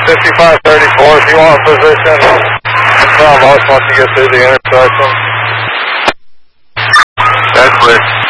5534, if you want position from us once you get through the intersection. That's clear.